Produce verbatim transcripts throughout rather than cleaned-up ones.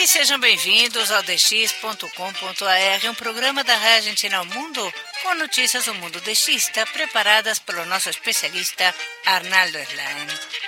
E sejam bem-vindos ao d x ponto com ponto a r, um programa da Rádio Argentina ao Mundo com notícias do mundo dexista preparadas pelo nosso especialista Arnaldo Erlain.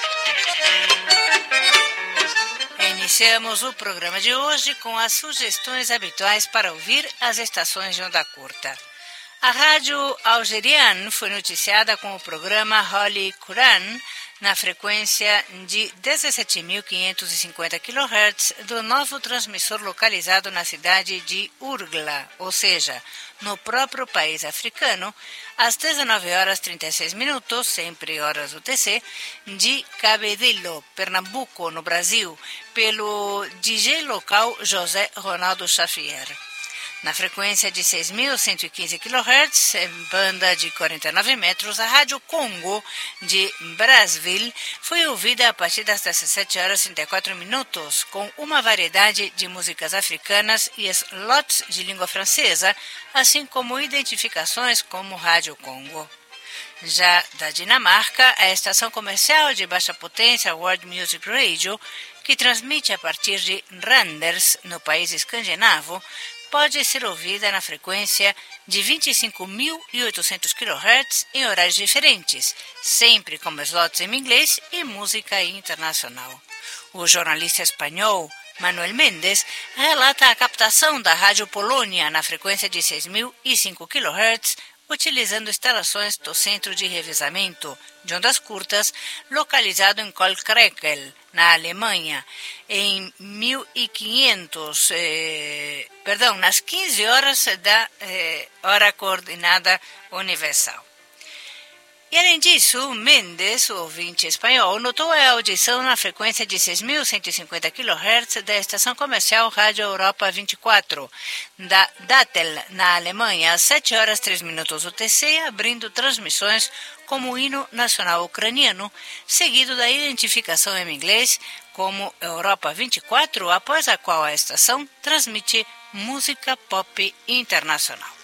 Iniciamos o programa de hoje com as sugestões habituais para ouvir as estações de onda curta. A rádio algeriana foi noticiada com o programa Holy Quran na frequência de dezessete mil quinhentos e cinquenta quilohertz do novo transmissor localizado na cidade de Urgla, ou seja, no próprio país africano, às dezenove horas e trinta e seis minutos, sempre horas U T C, de Cabedelo, Pernambuco, no Brasil, pelo D J local José Ronaldo Xavier. Na frequência de seis mil cento e quinze quilohertz, banda de quarenta e nove metros, a Rádio Congo de Brazzaville foi ouvida a partir das dezessete horas e trinta e quatro minutos, com uma variedade de músicas africanas e slots de língua francesa, assim como identificações como Rádio Congo. Já da Dinamarca, a estação comercial de baixa potência World Music Radio, que transmite a partir de Randers, no país escandinavo, pode ser ouvida na frequência de vinte e cinco mil e oitocentos quilohertz em horários diferentes, sempre com slots em inglês e música internacional. O jornalista espanhol Manuel Mendes relata a captação da Rádio Polônia na frequência de seis mil e cinco quilohertz, utilizando instalações do Centro de Revezamento de Ondas Curtas, localizado em Kolkrekel, na Alemanha, em mil e quinhentos, eh, perdão, nas quinze horas da eh, hora coordenada universal. E além disso, Mendes, o ouvinte espanhol, notou a audição na frequência de seis mil cento e cinquenta quilohertz da estação comercial Rádio Europa vinte e quatro, da Dattel, na Alemanha, às sete horas e três minutos U T C, abrindo transmissões como o hino nacional ucraniano, seguido da identificação em inglês como Europa vinte e quatro, após a qual a estação transmite música pop internacional.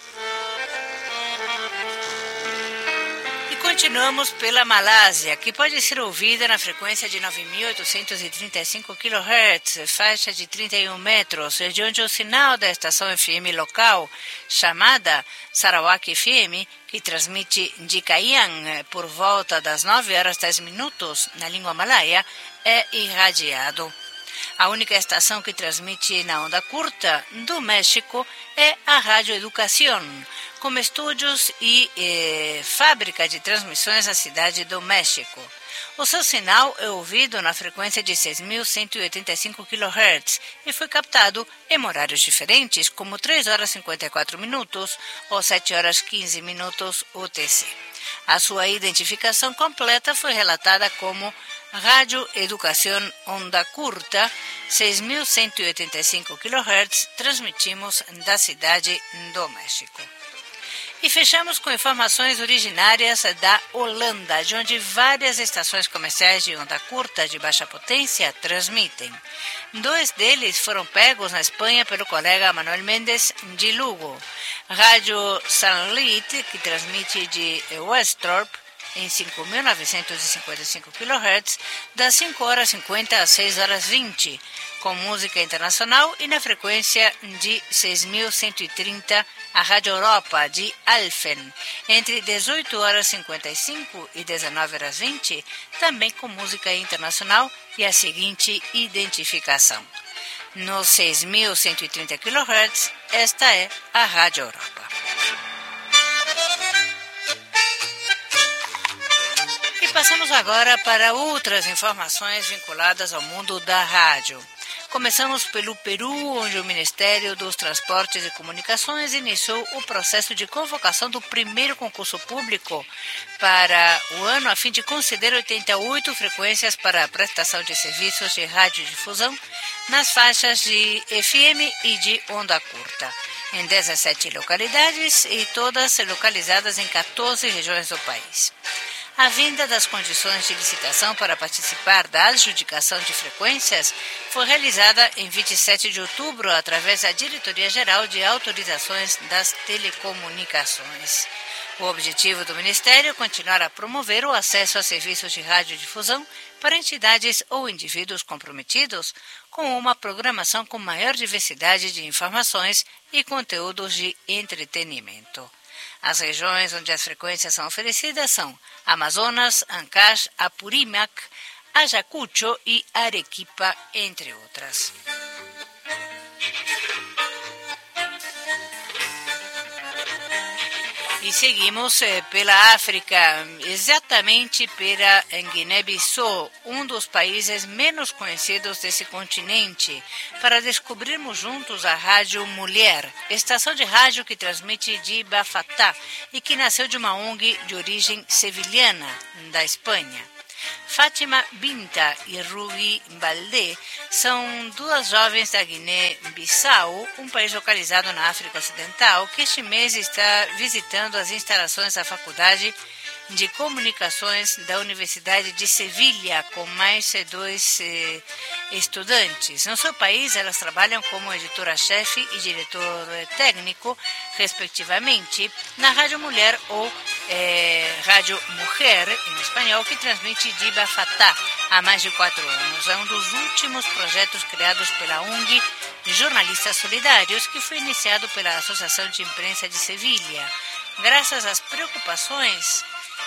Continuamos pela Malásia, que pode ser ouvida na frequência de nove mil oitocentos e trinta e cinco quilohertz, faixa de trinta e um metros, de onde o sinal da estação F M local, chamada Sarawak F M, que transmite de Caian por volta das nove horas e dez minutos na língua malaia, é irradiado. A única estação que transmite na onda curta do México é a Rádio Educación, com estúdios e eh, fábrica de transmissões na cidade do México. O seu sinal é ouvido na frequência de seis mil cento e oitenta e cinco quilohertz e foi captado em horários diferentes, como três horas e cinquenta e quatro minutos ou sete horas e quinze minutos U T C. A sua identificação completa foi relatada como Rádio Educación Onda Curta, seis mil cento e oitenta e cinco quilohertz, transmitimos da cidade do México. E fechamos com informações originárias da Holanda, de onde várias estações comerciais de onda curta de baixa potência transmitem. Dois deles foram pegos na Espanha pelo colega Manuel Mendes de Lugo. Rádio Sunlit, que transmite de Westorp, em cinco mil novecentos e cinquenta e cinco quilohertz, das cinco horas e cinquenta às seis horas e vinte, com música internacional, e na frequência de seis mil cento e trinta, a Rádio Europa de Alphen, entre dezoito horas e cinquenta e cinco e dezenove horas e vinte, também com música internacional e a seguinte identificação. No seis mil cento e trinta quilohertz, esta é a Rádio Europa. Passamos agora para outras informações vinculadas ao mundo da rádio. Começamos pelo Peru, onde o Ministério dos Transportes e Comunicações iniciou o processo de convocação do primeiro concurso público para o ano, a fim de conceder oitenta e oito frequências para a prestação de serviços de radiodifusão nas faixas de F M e de onda curta, em dezessete localidades e todas localizadas em quatorze regiões do país. A vinda das condições de licitação para participar da adjudicação de frequências foi realizada em vinte e sete de outubro através da Diretoria-Geral de Autorizações das Telecomunicações. O objetivo do Ministério é continuar a promover o acesso a serviços de radiodifusão para entidades ou indivíduos comprometidos com uma programação com maior diversidade de informações e conteúdos de entretenimento. As regiões onde as frequências são oferecidas são Amazonas, Ancash, Apurímac, Ayacucho e Arequipa, entre outras. E seguimos eh, pela África, exatamente pela Guiné-Bissau, um dos países menos conhecidos desse continente, para descobrirmos juntos a Rádio Mulher, estação de rádio que transmite de Bafatá e que nasceu de uma O N G de origem sevilhana, da Espanha. Fátima Binta e Rugi Baldé são duas jovens da Guiné-Bissau, um país localizado na África Ocidental, que este mês está visitando as instalações da Faculdade de Comunicações da Universidade de Sevilha, com mais dois eh, estudantes. No seu país, elas trabalham como editora-chefe e diretor técnico, respectivamente, na Rádio Mulher ou eh, Rádio Mujer, em espanhol, que transmite de Bafatá há mais de quatro anos. É um dos últimos projetos criados pela O N G Jornalistas Solidários, que foi iniciado pela Associação de Imprensa de Sevilha, graças às preocupações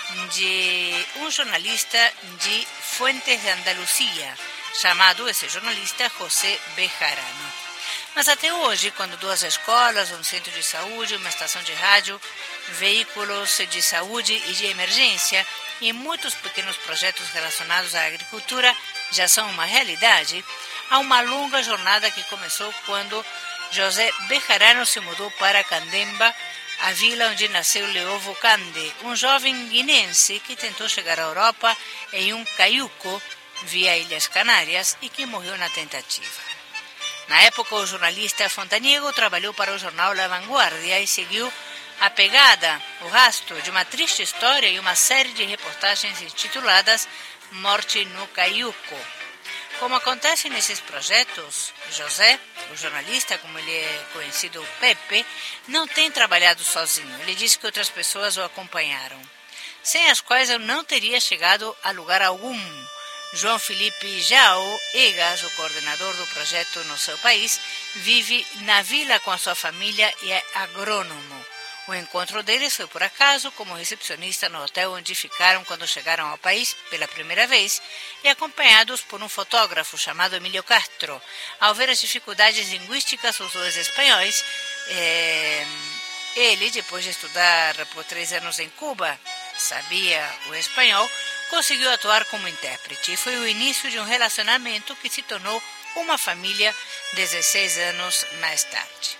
de um jornalista de Fuentes de Andalucía, chamado esse jornalista José Bejarano. Mas até hoje, quando duas escolas, um centro de saúde, uma estação de rádio, veículos de saúde e de emergência e muitos pequenos projetos relacionados à agricultura já são uma realidade, há uma longa jornada que começou quando José Bejarano se mudou para Candemba, a vila onde nasceu Leovo Cande, um jovem guinense que tentou chegar à Europa em um caiuco via Ilhas Canárias e que morreu na tentativa. Na época, o jornalista Fontaniego trabalhou para o jornal La Vanguardia e seguiu a pegada, o rastro de uma triste história e uma série de reportagens intituladas Morte no Caiuco. Como acontece nesses projetos, José, o jornalista, como ele é conhecido, Pepe, não tem trabalhado sozinho. Ele diz que outras pessoas o acompanharam, sem as quais eu não teria chegado a lugar algum. João Felipe Jao Egas, o coordenador do projeto no seu país, vive na vila com a sua família e é agrônomo. O encontro deles foi por acaso como recepcionista no hotel onde ficaram quando chegaram ao país pela primeira vez e acompanhados por um fotógrafo chamado Emílio Castro. Ao ver as dificuldades linguísticas dos dois espanhóis, é... ele, depois de estudar por três anos em Cuba, sabia o espanhol, conseguiu atuar como intérprete e foi o início de um relacionamento que se tornou uma família dezesseis anos mais tarde.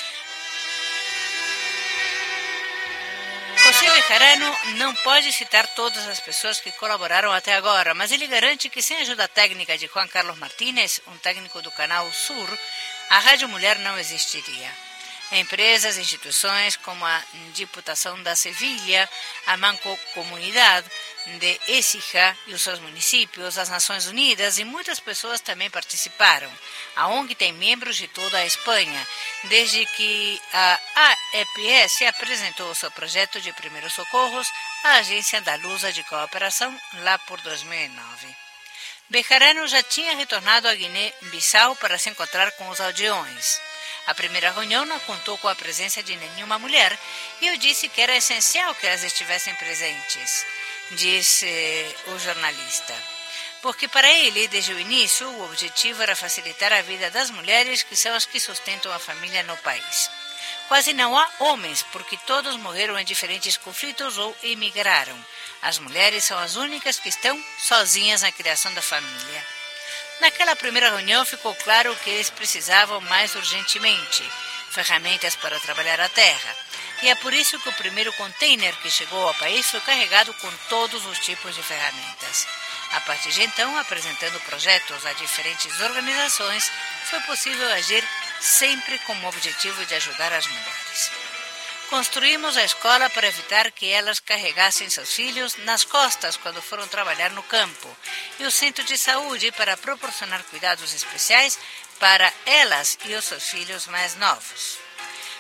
José Bejarano não pode citar todas as pessoas que colaboraram até agora, mas ele garante que sem a ajuda técnica de Juan Carlos Martínez, um técnico do Canal Sur, a Rádio Mulher não existiria. Empresas e instituições como a Diputação da Sevilha, a Mancomunidade de Écija e os seus municípios, as Nações Unidas e muitas pessoas também participaram. A O N G tem membros de toda a Espanha, desde que a A E P S apresentou o seu projeto de primeiros socorros à Agência Andaluza de Cooperação lá por dois mil e nove. Bejarano já tinha retornado a Guiné-Bissau para se encontrar com os aldeões. A primeira reunião não contou com a presença de nenhuma mulher e eu disse que era essencial que elas estivessem presentes, disse o jornalista. Porque para ele, desde o início, o objetivo era facilitar a vida das mulheres que são as que sustentam a família no país. Quase não há homens, porque todos morreram em diferentes conflitos ou emigraram. As mulheres são as únicas que estão sozinhas na criação da família. Naquela primeira reunião ficou claro que eles precisavam mais urgentemente ferramentas para trabalhar a terra. E é por isso que o primeiro container que chegou ao país foi carregado com todos os tipos de ferramentas. A partir de então, apresentando projetos a diferentes organizações, foi possível agir sempre com o objetivo de ajudar as mulheres. Construímos a escola para evitar que elas carregassem seus filhos nas costas quando foram trabalhar no campo, e o centro de saúde para proporcionar cuidados especiais para elas e os seus filhos mais novos.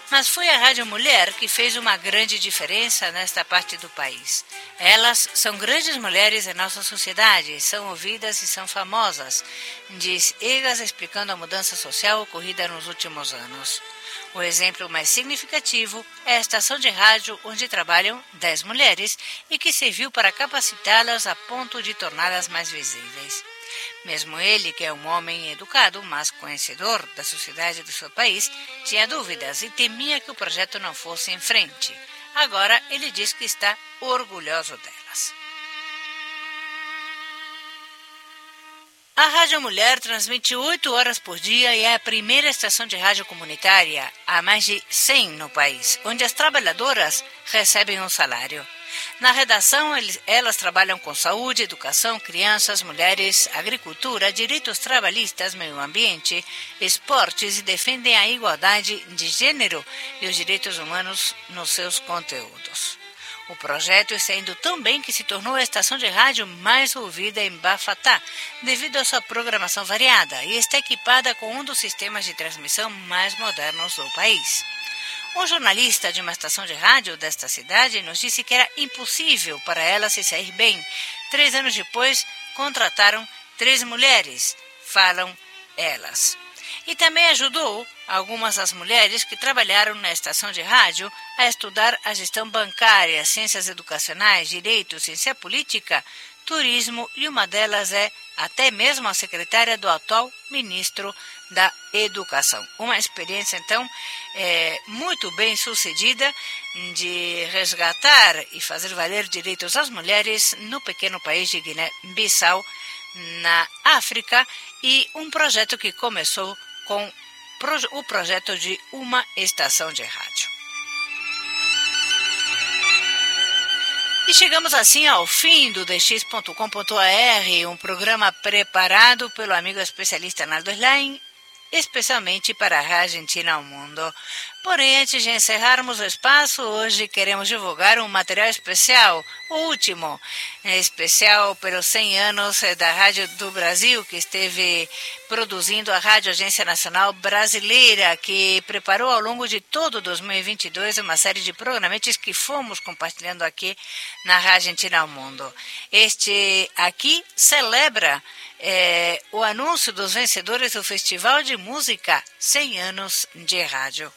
Mas foi a Rádio Mulher que fez uma grande diferença nesta parte do país. Elas são grandes mulheres em nossa sociedade, são ouvidas e são famosas, diz Egas, explicando a mudança social ocorrida nos últimos anos. O exemplo mais significativo é a estação de rádio onde trabalham dez mulheres e que serviu para capacitá-las a ponto de torná-las mais visíveis. Mesmo ele, que é um homem educado, mas conhecedor da sociedade do seu país, tinha dúvidas e temia que o projeto não fosse em frente. Agora ele diz que está orgulhoso delas. A Rádio Mulher transmite oito horas por dia e é a primeira estação de rádio comunitária, há mais de cem no país, onde as trabalhadoras recebem um salário. Na redação, elas trabalham com saúde, educação, crianças, mulheres, agricultura, direitos trabalhistas, meio ambiente, esportes e defendem a igualdade de gênero e os direitos humanos nos seus conteúdos. O projeto está indo tão bem que se tornou a estação de rádio mais ouvida em Bafatá, devido à sua programação variada, e está equipada com um dos sistemas de transmissão mais modernos do país. Um jornalista de uma estação de rádio desta cidade nos disse que era impossível para ela se sair bem. Três anos depois, contrataram três mulheres, falam elas. E também ajudou algumas das mulheres que trabalharam na estação de rádio a estudar a gestão bancária, ciências educacionais, direito, ciência política, turismo, e uma delas é até mesmo a secretária do atual ministro da Educação. Uma experiência, então, é, muito bem sucedida de resgatar e fazer valer direitos às mulheres no pequeno país de Guiné-Bissau, na África, e um projeto que começou com o projeto de uma estação de rádio. E chegamos assim ao fim do d x ponto com ponto a r, um programa preparado pelo amigo especialista Naldo Slain, especialmente para a Argentina ao Mundo. Porém, antes de encerrarmos o espaço, hoje queremos divulgar um material especial, o último, especial pelos cem anos da Rádio do Brasil, que esteve produzindo a Rádio Agência Nacional Brasileira, que preparou ao longo de todo dois mil e vinte e dois uma série de programetes que fomos compartilhando aqui na Argentina ao Mundo. Este aqui celebra é, o anúncio dos vencedores do Festival de Música cem anos de Rádio.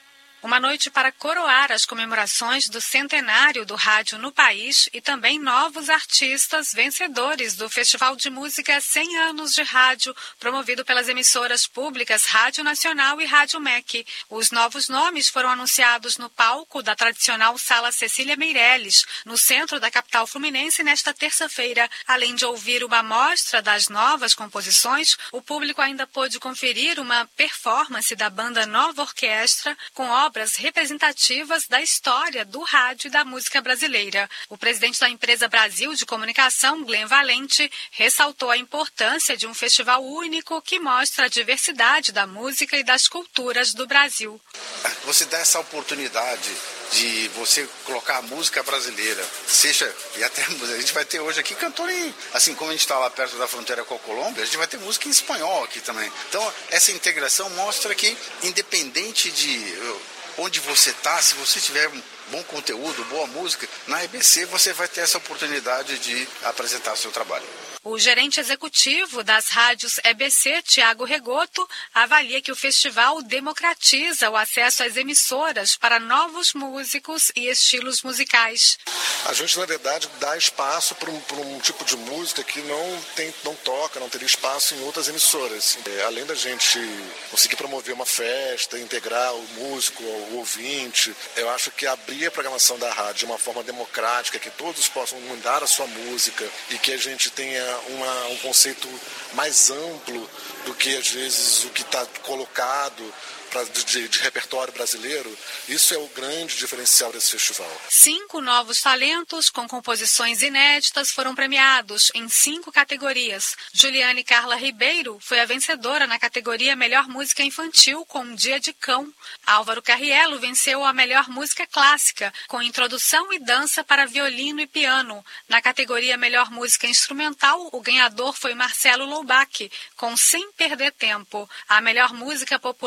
Uma noite para coroar as comemorações do centenário do rádio no país e também novos artistas vencedores do Festival de Música cem anos de Rádio, promovido pelas emissoras públicas Rádio Nacional e Rádio M E C. Os novos nomes foram anunciados no palco da tradicional Sala Cecília Meirelles, no centro da capital fluminense, nesta terça-feira. Além de ouvir uma amostra das novas composições, o público ainda pôde conferir uma performance da banda Nova Orquestra com obras obras representativas da história do rádio e da música brasileira. O presidente da empresa Brasil de Comunicação, Glenn Valente, ressaltou a importância de um festival único que mostra a diversidade da música e das culturas do Brasil. Você dá essa oportunidade de você colocar a música brasileira, seja, e até a gente vai ter hoje aqui cantor em, assim como a gente está lá perto da fronteira com a Colômbia, a gente vai ter música em espanhol aqui também. Então, essa integração mostra que, independente de onde você está, se você tiver um bom conteúdo, boa música, na E B C você vai ter essa oportunidade de apresentar o seu trabalho. O gerente executivo das rádios E B C, Tiago Regoto, avalia que o festival democratiza o acesso às emissoras para novos músicos e estilos musicais. A gente, na verdade, dá espaço para um, para um tipo de música que não, tem, não toca, não teria espaço em outras emissoras. É, além da gente conseguir promover uma festa, integrar o músico, o ouvinte, eu acho que abrir a programação da rádio de uma forma democrática, que todos possam mandar a sua música e que a gente tenha Uma, um conceito mais amplo do que, às vezes, o que está colocado pra, de, de repertório brasileiro. Isso é o grande diferencial desse festival. Cinco novos talentos com composições inéditas foram premiados em cinco categorias. Juliane Carla Ribeiro foi a vencedora na categoria Melhor Música Infantil com Um Dia de Cão. Álvaro Carriello venceu a Melhor Música Clássica com Introdução e Dança para Violino e Piano. Na categoria Melhor Música Instrumental, o ganhador foi Marcelo Loubach, com Sem Perder Tempo. A Melhor Música Popular foi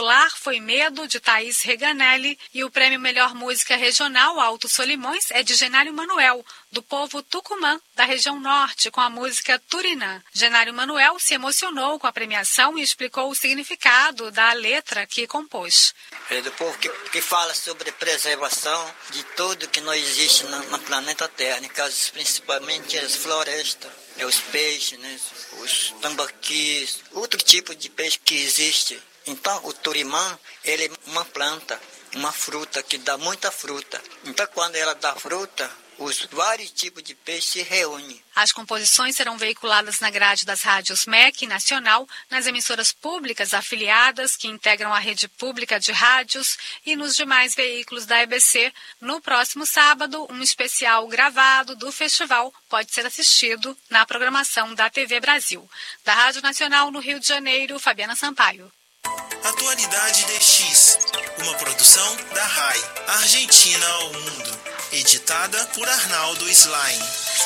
foi Medo, de Thaís Reganelli, e o prêmio Melhor Música Regional Alto Solimões é de Genário Manuel, do povo Tucumã, da região norte, com a música Turinã. Genário Manuel se emocionou com a premiação e explicou o significado da letra que compôs. É do povo que, que fala sobre preservação de tudo que não existe no, no planeta Terra, no caso principalmente as florestas, né, os peixes, né, os tambaquis, outro tipo de peixe que existe. Então o turimã, ele é uma planta, uma fruta que dá muita fruta. Então quando ela dá fruta, os vários tipos de peixe se reúnem. As composições serão veiculadas na grade das rádios M E C Nacional, nas emissoras públicas afiliadas que integram a rede pública de rádios e nos demais veículos da E B C. No próximo sábado, um especial gravado do festival pode ser assistido na programação da T V Brasil. Da Rádio Nacional no Rio de Janeiro, Fabiana Sampaio. Atualidade D X, uma produção da R A I, Argentina ao Mundo. Editada por Arnaldo Slain.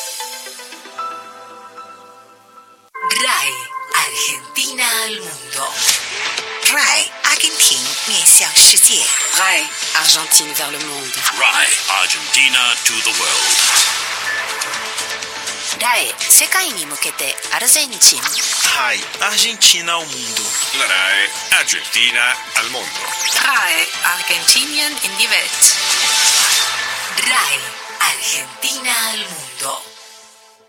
R A I, Argentina al mundo. R A I, Argentine 面向世界. R A I, Argentine vers le monde. R A I, Argentina to the world. R A I, 世界に向けてアルゼンチン. R A I, Argentina ao mundo. R A I, Argentina al mundo. R A I, Argentinien in die Welt. R A I, Argentina al mundo.